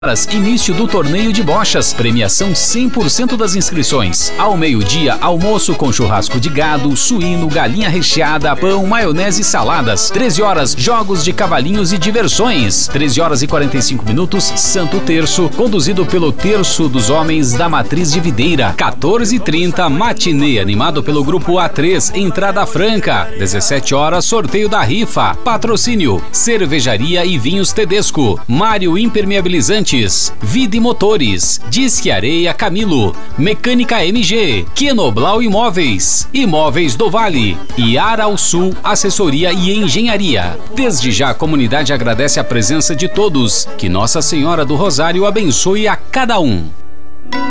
Início do torneio de bochas, premiação 100% das inscrições. Ao meio-dia, almoço com churrasco de gado, suíno, galinha recheada, pão, maionese e saladas. 13 horas, jogos de cavalinhos e diversões. 13 horas e 45 minutos, Santo Terço, conduzido pelo Terço dos Homens da Matriz de Videira. 14h30, matinê, animado pelo grupo A3, entrada franca. 17 horas, sorteio da rifa. Patrocínio, Cervejaria e Vinhos Tedesco, Mário Impermeabilizante, Vida e Motores, Disque Areia Camilo, Mecânica MG, Quenoblau Imóveis, Imóveis do Vale e Aral Sul Assessoria e Engenharia. Desde já a comunidade agradece a presença de todos. Que Nossa Senhora do Rosário abençoe a cada um.